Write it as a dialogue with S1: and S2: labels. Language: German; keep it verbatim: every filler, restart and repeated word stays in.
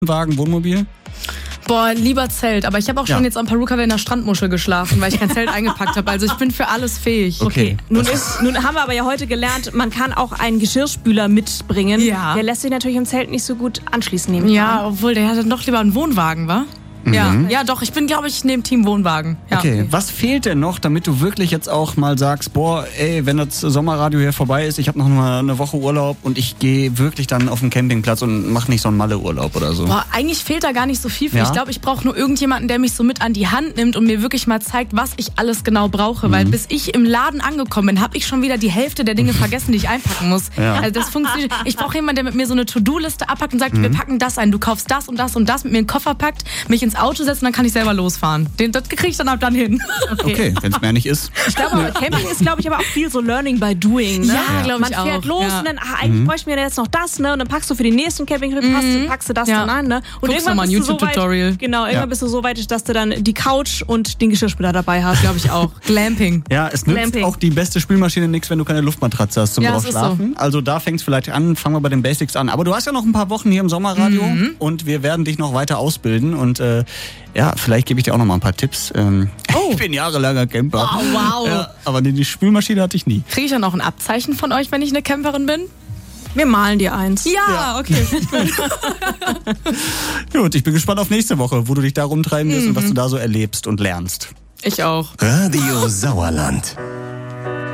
S1: Wagen, Wohnmobil?
S2: Boah, lieber Zelt. Aber ich habe auch schon ja. jetzt am Perukaville in der Strandmuschel geschlafen, weil ich kein Zelt eingepackt habe. Also ich bin für alles fähig.
S3: Okay. okay. Nun, ist, nun haben wir aber ja heute gelernt, man kann auch einen Geschirrspüler mitbringen. Ja. Der lässt sich natürlich im Zelt nicht so gut anschließen. Nehmen
S2: ja, obwohl der hat dann doch lieber einen Wohnwagen, wa? Mhm. Ja, ja, doch, ich bin, glaube ich, neben Team Wohnwagen. Ja.
S1: Okay. okay, was fehlt denn noch, damit du wirklich jetzt auch mal sagst, boah, ey, wenn das Sommerradio hier vorbei ist, ich habe noch mal eine Woche Urlaub und ich gehe wirklich dann auf den Campingplatz und mache nicht so einen Malle-Urlaub oder so?
S2: Boah, eigentlich fehlt da gar nicht so viel für. Ja? Ich glaube, ich brauche nur irgendjemanden, der mich so mit an die Hand nimmt und mir wirklich mal zeigt, was ich alles genau brauche. Mhm. Weil bis ich im Laden angekommen bin, habe ich schon wieder die Hälfte der Dinge vergessen, die ich einpacken muss. Ja. Also das funktioniert. Ich brauche jemanden, der mit mir so eine To-Do-Liste abpackt und sagt, mhm. wir packen das ein, du kaufst das und das und das, mit mir einen Koffer packt, mich ins Auto setzt und dann kann ich selber losfahren. Den, das kriege ich dann ab dann hin.
S1: Okay, okay wenn es mehr nicht ist.
S3: Ich glaube, Camping ist, glaube ich, aber auch viel so Learning by Doing. Ne?
S2: Ja, ja. glaube ich auch.
S3: Man fährt los ja. und dann, ach, eigentlich mhm. bräuchten wir jetzt noch das, ne? Und dann packst du für den nächsten Campingtrip, mhm. packst, packst du das ja. dann an, ne? Und
S2: Guckst irgendwann bist du so weit,
S3: genau, irgendwann ja. bist du so weit, dass du dann die Couch und den Geschirrspüler dabei hast, glaube ich auch.
S2: Glamping.
S1: Ja, es nützt
S3: Glamping.
S1: auch die beste Spülmaschine nichts, wenn du keine Luftmatratze hast zum
S2: ja,
S1: drauf schlafen. So. Also da fängt es vielleicht an, fangen wir bei den Basics an. Aber du hast ja noch ein paar Wochen hier im Sommerradio mhm. und wir werden dich noch weiter ausbilden und äh, ja, vielleicht gebe ich dir auch noch mal ein paar Tipps. Ähm, oh. Ich bin jahrelanger Camper.
S2: Oh, wow.
S1: Ja, aber die, die Spülmaschine hatte ich nie.
S2: Kriege ich dann auch ein Abzeichen von euch, wenn ich eine Camperin bin?
S3: Wir malen dir eins.
S2: Ja, ja. okay.
S1: Gut, ich bin gespannt auf nächste Woche, wo du dich da rumtreiben wirst mhm. und was du da so erlebst und lernst.
S2: Ich auch.
S4: Radio Sauerland.